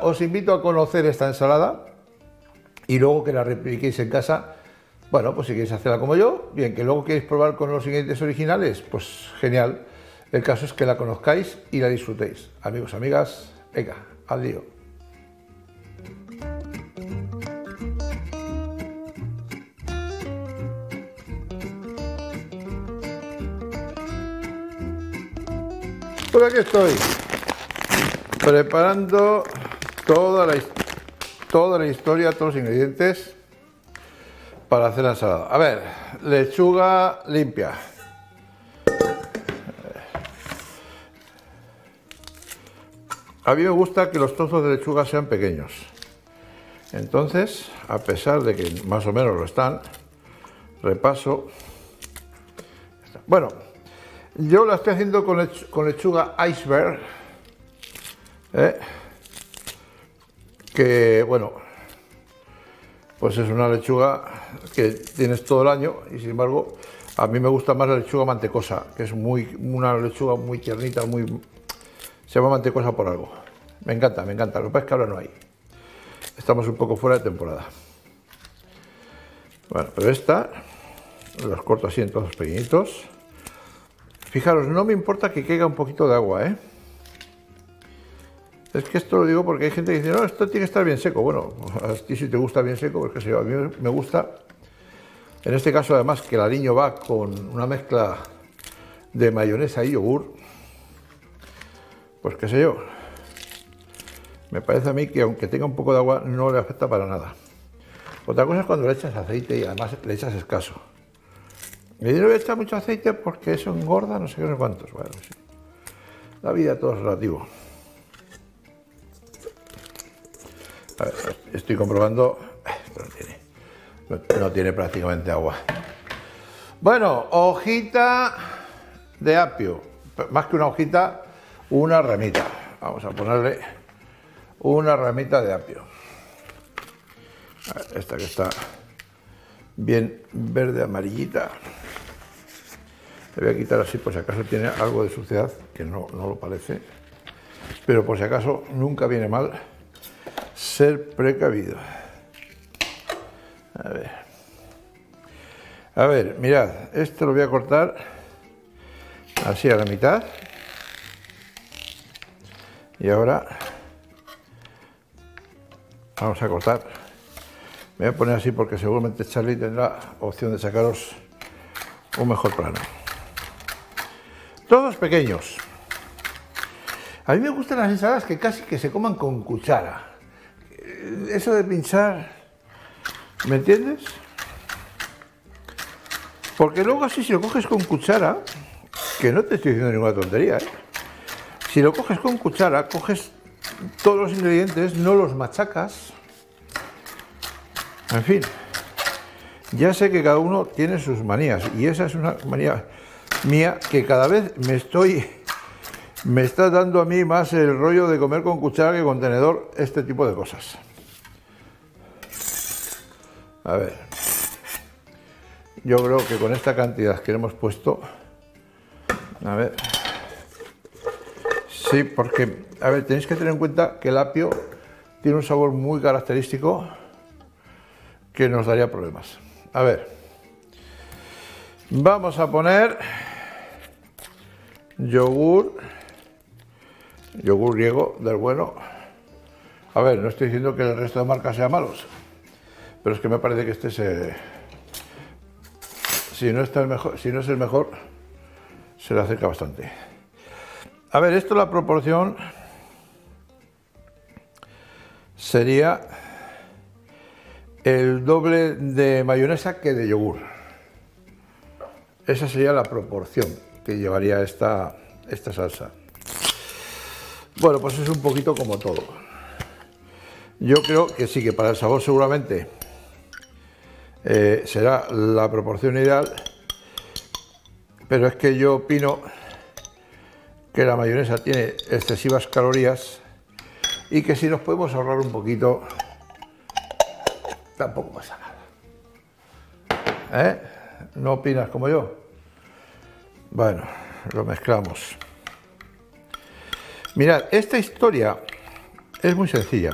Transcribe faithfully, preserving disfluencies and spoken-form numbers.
os invito a conocer esta ensalada y luego que la repliquéis en casa. Bueno, pues si queréis hacerla como yo, bien, que luego queréis probar con los ingredientes originales, pues genial. El caso es que la conozcáis y la disfrutéis. Amigos, amigas, venga, al lío. Por aquí estoy, preparando toda la, toda la historia, todos los ingredientes para hacer la ensalada. A ver, lechuga limpia. A mí me gusta que los trozos de lechuga sean pequeños. Entonces, a pesar de que más o menos lo están, repaso. Bueno, yo la estoy haciendo con, lech con lechuga iceberg, ¿eh? Que bueno, pues es una lechuga que tienes todo el año y sin embargo a mí me gusta más la lechuga mantecosa, que es muy una lechuga muy tiernita, muy se llama mantecosa por algo. Me encanta, me encanta. Lo que pasa es que ahora no hay. Estamos un poco fuera de temporada. Bueno, pero esta los corto así en trozos pequeñitos. Fijaros, no me importa que caiga un poquito de agua, ¿eh? Es que esto lo digo porque hay gente que dice, no, esto tiene que estar bien seco. Bueno, a ti si te gusta bien seco, pues qué sé yo, a mí me gusta. En este caso, además, que el aliño va con una mezcla de mayonesa y yogur, pues qué sé yo. Me parece a mí que aunque tenga un poco de agua, no le afecta para nada. Otra cosa es cuando le echas aceite y además le echas escaso. Y no le echas mucho aceite porque eso engorda, no sé qué, no sé cuántos. Bueno, sí. La vida todo es relativo. A ver, estoy comprobando. Esto no tiene, no, no tiene prácticamente agua. Bueno, hojita de apio. Más que una hojita, una ramita. Vamos a ponerle una ramita de apio. A ver, esta que está bien verde amarillita. Le voy a quitar así por si acaso tiene algo de suciedad, que no, no lo parece. Pero por si acaso nunca viene mal ser precavido. A ver. A ver, mirad, esto lo voy a cortar así a la mitad. Y ahora vamos a cortar. Me voy a poner así porque seguramente Charlie tendrá opción de sacaros un mejor plano. Todos pequeños. A mí me gustan las ensaladas que casi que se coman con cuchara. Eso de pinchar, ¿me entiendes? Porque luego así si lo coges con cuchara, que no te estoy diciendo ninguna tontería, ¿eh? Si lo coges con cuchara, coges todos los ingredientes, no los machacas. En fin, ya sé que cada uno tiene sus manías y esa es una manía mía que cada vez me estoy, me está dando a mí más el rollo de comer con cuchara que con tenedor, este tipo de cosas. A ver, yo creo que con esta cantidad que le hemos puesto, a ver, sí, porque, a ver, tenéis que tener en cuenta que el apio tiene un sabor muy característico que nos daría problemas. A ver, vamos a poner yogur, yogur griego del bueno. A ver, no estoy diciendo que el resto de marcas sean malos, pero es que me parece que este es, eh, si no está el mejor, si no es el mejor, se le acerca bastante. A ver, esto la proporción sería el doble de mayonesa que de yogur. Esa sería la proporción que llevaría esta, esta salsa. Bueno, pues es un poquito como todo. Yo creo que sí, que para el sabor seguramente eh, será la proporción ideal, pero es que yo opino que la mayonesa tiene excesivas calorías y que si nos podemos ahorrar un poquito, tampoco pasa nada. ¿Eh? ¿No opinas como yo? Bueno, lo mezclamos. Mirad, esta historia es muy sencilla.